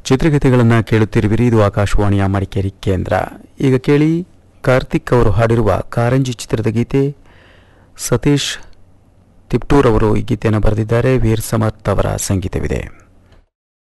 ಚಿತ್ರಗೀತೆಗಳನ್ನು ಕೇಳುತ್ತಿರುವಿರಿ. ಇದು ಆಕಾಶವಾಣಿಯ ಮಡಿಕೇರಿ ಕೇಂದ್ರ. ಈಗ ಕೇಳಿ ಕಾರ್ತಿಕ್ ಅವರು ಹಾಡಿರುವ ಕಾರಂಜಿ ಚಿತ್ರದ ಗೀತೆ. ಸತೀಶ್ ತಿಪ್ಟೂರ್ ಅವರು ಈ ಗೀತೆಯನ್ನು ಬರೆದಿದ್ದಾರೆ. ವೀರ್ ಸಮರ್ಥ್ ಅವರ ಸಂಗೀತವಿದೆ.